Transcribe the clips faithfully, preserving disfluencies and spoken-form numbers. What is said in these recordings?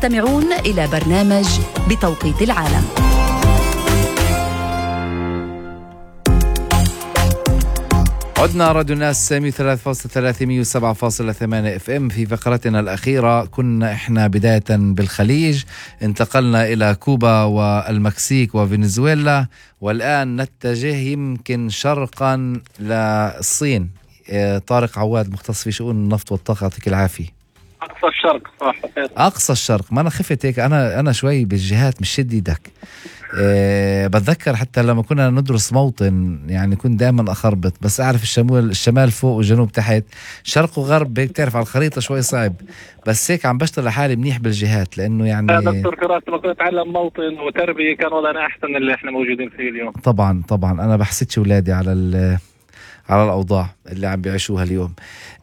تستمعون إلى برنامج بتوقيت العالم. عدنا راديو الناس مية وثلاثة فاصلة ثلاثة مية وسبعة فاصلة ثمانية اف ام. في فقرتنا الأخيرة كنا احنا بداية بالخليج، انتقلنا إلى كوبا والمكسيك وفنزويلا، والآن نتجه يمكن شرقا للصين. طارق عواد مختص في شؤون النفط والطاقة، يعطيك العافية. أقصى الشرق صح. أقصى الشرق، ما أنا خفت هيك، أنا أنا شوي بالجهات مش شد ايدك. أه بتذكر حتى لما كنا ندرس موطن يعني كنت دائما أخربط، بس أعرف الشمال الشمال فوق والجنوب تحت، شرق وغرب هيك بتعرف على الخريطة شوي صعب، بس هيك عم بشتغل لحالي منيح بالجهات لأنه يعني يا دكتور فراس لما كنت أتعلم موطن وتربية كان وضعنا أحسن من اللي إحنا موجودين فيه اليوم. طبعا طبعا أنا بحسدش أولادي على ال على الأوضاع اللي عم بيعيشوها اليوم.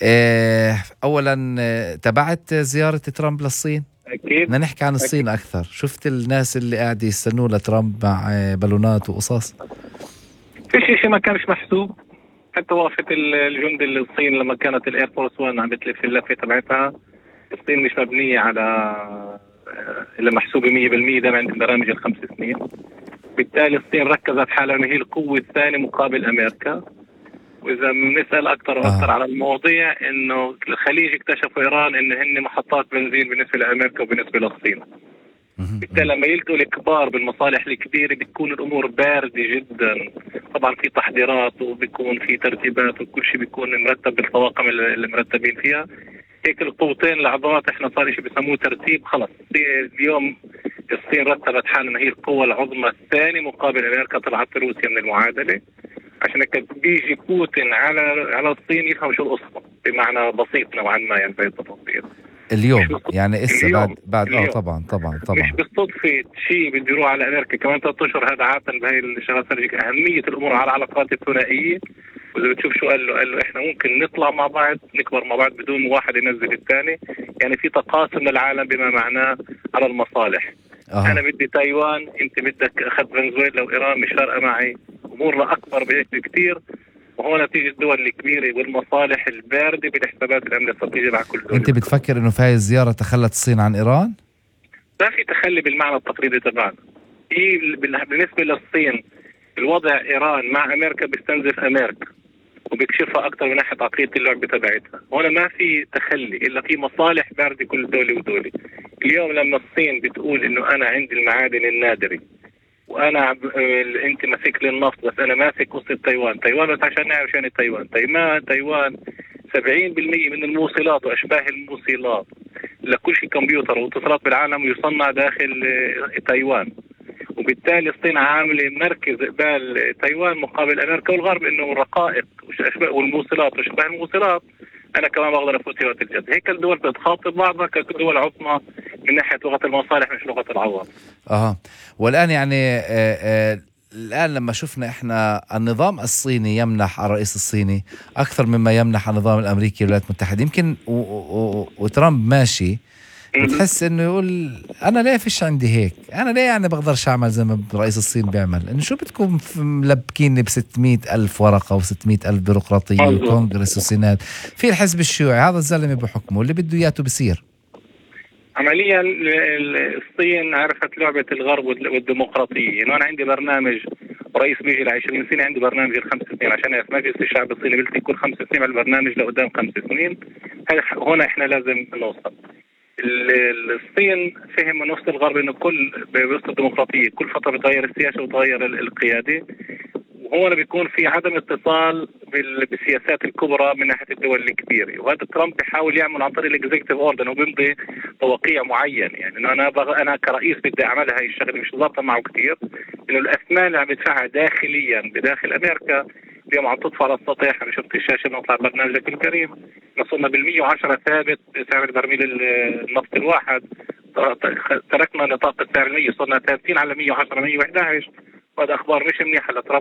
أه أولا أه تبعت زيارة ترامب للصين؟ أكيد. بدنا نحكي عن الصين أكيد. أكثر. شفت الناس اللي قاعد يستنوا لترامب مع بالونات وقصص؟ في شيء شيء ما كانش محسوب. حتى وقفت الجندي الصين لما كانت الاير فورس وان عم بتلف اللفه تبعتها. الصين مش مبنيه على اللي محسوبه مية بالمية دائما عند برامج الخمس سنين. بالتالي الصين ركزت حالها انه هي القوه الثانيه مقابل امريكا. واذا بنسال اكثر واكثر آه. على المواضيع انه الخليج اكتشفوا ايران انه هن محطات بنزين بالنسبه لامريكا وبالنسبه للصين. بالتالي لما يلقوا الكبار بالمصالح الكبيره بتكون الامور بارده جدا. طبعا في تحضيرات وبيكون في ترتيبات وكل شيء بيكون مرتب بالطواقم اللي مرتبين فيها. هيك القوتين العظمات احنا صار شيء بيسموه ترتيب. خلص اليوم الصين رتبت حالها انها هي القوه العظمى الثانيه مقابل امريكا. طلعت روسيا من المعادله. عشان هيك بيجي بوتين على على الصين يفهم شو القصه بمعنى بسيط نوعا ما يعني في التفاصيل اليوم يعني اسا بعد بعد اه طبعا طبعا طبعا مش بالصدفه شيء بده يروح على امريكا كمان ثلاث اشهر. هذا عاده بهي الشغلات الخارجيه اهميه الامور على العلاقات الثنائيه. واذا بتشوف شو قال له قال له احنا ممكن نطلع مع بعض نكبر مع بعض بدون واحد ينزل الثاني. يعني في تقاسم للعالم بما معناه على المصالح. أه. انا بدي تايوان، انت بدك اخذ فنزويلا وايران، مش فارقه معي. امورنا اكبر بهيك بكثير. وهون تيجي الدول الكبيره والمصالح البارده بالحسابات الامنيه الاستراتيجيه مع كل دول. انت بتفكر انه في هاي الزياره تخلت الصين عن ايران؟ ما في تخلي بالمعنى التقليدي تبعنا. في بالنسبه للصين الوضع ايران مع امريكا بيستنزف امريكا وبيكشفها اكثر من ناحيه عقليه اللعبه تبعتها. هون ما في تخلي الا في مصالح بارده كل دوله ودوله. اليوم لما الصين بتقول انه انا عندي المعادن النادره وانا ب... انت ماسك لي النفط بس انا ماسك قصه تايوان. تايوان بس عشان نعرف شان تايوان. تايوان تايوان سبعين بالمية من الموصلات واشباه الموصلات لكل شيء كمبيوتر واتصالات بالعالم يصنع داخل تايوان. وبالتالي الصين عامله مركز قبال تايوان مقابل امريكا والغرب انه الرقائق والموصلات واشباه الموصلات انا كمان بقدر افوت في وقت الجد. هيك الدول بتخاطب بعضها كدول عظمى من ناحيه لغه المصالح مش لغه العوام. اها والان يعني آه آه الان لما شفنا احنا النظام الصيني يمنح الرئيس الصيني اكثر مما يمنح النظام الامريكي والولايات المتحده. يمكن و و وترامب ماشي بتحس انه يقول انا ليه فيش عندي هيك، انا ليه يعني بقدرش اعمل زي ما رئيس الصين بيعمل. انه شو بدكم ملبكيني بستمية الف ورقه وستمية الف بيروقراطيه وكونغرس وسينات. في الحزب الشيوعي هذا الزلمه بحكمه اللي بده اياته بصير. عمليا الصين عرفت لعبه الغرب والديمقراطيه. يعني انا عندي برنامج رئيس بيجي ل عشرين سنه، عندي برنامج الخمس سنين عشان مجلس الشعب الصيني بيلتقي كل خمس سنين على البرنامج لقدام خمس سنين. هنا احنا لازم نوصل. الصين فهم نفس الغرب انه كل بوسط الديمقراطيه كل فتره بتغير السياسه وتغير القياده. وهون بيكون في عدم اتصال بالسياسات الكبرى من ناحيه الدول الكبيره. وهذا ترامب بيحاول يعمل عن طريق الاكزيكتيف اوردر انه بيمضي توقيع معين. يعني انه انا بغ... انا كرئيس بدي اعملها هاي الشغله مش ظابطه معه كثير. انه الاثمان اللي عم يدفعها داخليا بداخل امريكا اليوم عم تطفى على السطح. انا شفت الشاشه بنطلع برنامجك الكريم وصلنا بالمية وعشرة ثابت سعر برميل النفط الواحد. تركنا نطاق السعر المية صرنا ثابتين على مية وعشرة مية وإحدى عشر. وهذا اخبار مش منيحه لترامب.